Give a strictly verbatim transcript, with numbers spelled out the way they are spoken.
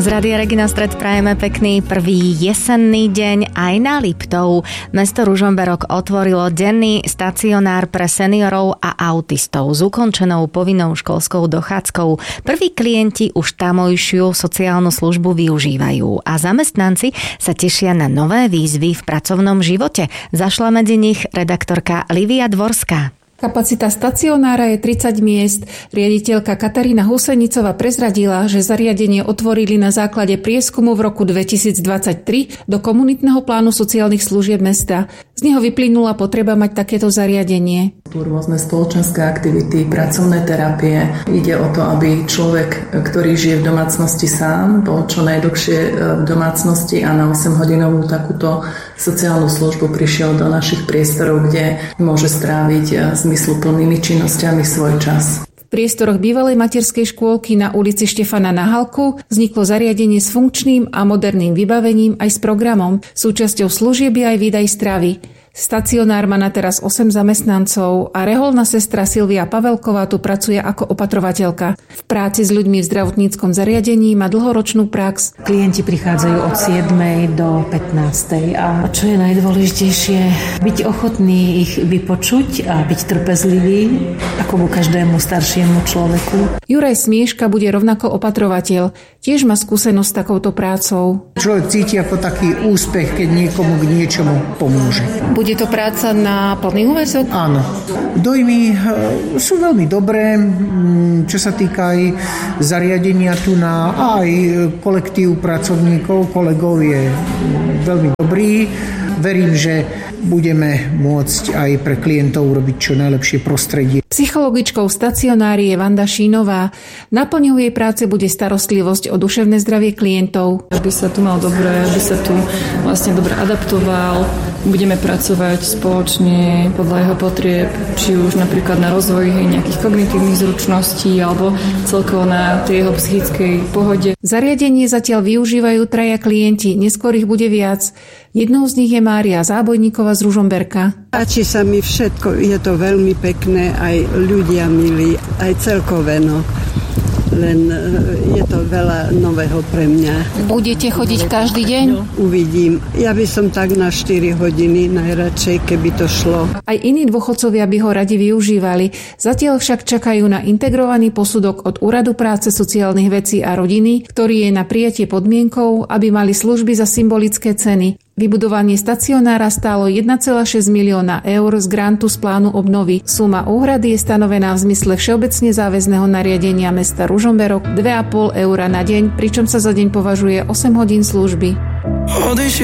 Z Rádia Regina Stred prajeme pekný prvý jesenný deň aj na Liptov. Mesto Ružomberok otvorilo denný stacionár pre seniorov a autistov s ukončenou povinnou školskou dochádzkou. Prví klienti už tamojšiu sociálnu službu využívajú a zamestnanci sa tešia na nové výzvy v pracovnom živote. Zašla medzi nich redaktorka Livia Dvorská. Kapacita stacionára je tridsať miest. Riaditeľka Katarína Husenicová prezradila, že zariadenie otvorili na základe prieskumu v roku dvetisícdvadsaťtri do komunitného plánu sociálnych služieb mesta. Z neho vyplynula potreba mať takéto zariadenie. Tu rôzne spoločenské aktivity, pracovné terapie. Ide o to, aby človek, ktorý žije v domácnosti sám, bol čo najdlhšie v domácnosti a na osemhodinovú takúto sociálnu službu prišiel do našich priestorov, kde môže stráviť zmysluplnými činnosťami svoj čas. V priestoroch bývalej materskej škôlky na ulici Štefana Nahalku vzniklo zariadenie s funkčným a moderným vybavením aj s programom. Súčasťou služieb je aj výdaj stravy. Stacionár má na teraz osem zamestnancov a reholná sestra Silvia Pavelková tu pracuje ako opatrovateľka. V práci s ľuďmi v zdravotníckom zariadení má dlhoročnú prax. Klienti prichádzajú od siedmej do pätnástej a čo je najdôležitejšie, byť ochotný ich vypočuť a byť trpezlivý ako ku každému staršiemu človeku. Juraj Smieška bude rovnako opatrovateľ. Tiež má skúsenosť s takouto prácou. Človek cíti ako taký úspech, keď niekomu k niečomu pomôže. Bude to práca na plný úväzok? Áno. Dojmy sú veľmi dobré, čo sa týka aj zariadenia tu na aj kolektív pracovníkov, kolegov je veľmi dobrý. Verím, že budeme môcť aj pre klientov urobiť čo najlepšie prostredie. Psychologičkou v stacionári je Vanda Šínová. Naplňou jej práce bude starostlivosť o duševné zdravie klientov. Aby sa tu mal dobre, aby sa tu vlastne dobre adaptoval. Budeme pracovať spoločne podľa jeho potrieb, či už napríklad na rozvoji nejakých kognitívnych zručností alebo celkovo na tej jeho psychickej pohode. Zariadenie zatiaľ využívajú traja klienti, neskôr ich bude viac. Jednou z nich je Mária Zábojníková z Ružomberka. Páči sa mi všetko, je to veľmi pekné, aj ľudia milí, aj celkové, no. Len je to veľa nového pre mňa. Budete chodiť každý deň? Uvidím. Ja by som tak na štyri hodiny najradšej, keby to šlo. Aj iní dôchodcovia by ho radi využívali. Zatiaľ však čakajú na integrovaný posudok od Úradu práce, sociálnych vecí a rodiny, ktorý je na prijatie podmienkou, aby mali služby za symbolické ceny. Vybudovanie stacionára stálo jeden celá šesť milióna eur z grantu z plánu obnovy. Suma úhrady je stanovená v zmysle všeobecne záväzného nariadenia mesta Ružomberok dva a pol eura na deň, pričom sa za deň považuje osem hodín služby.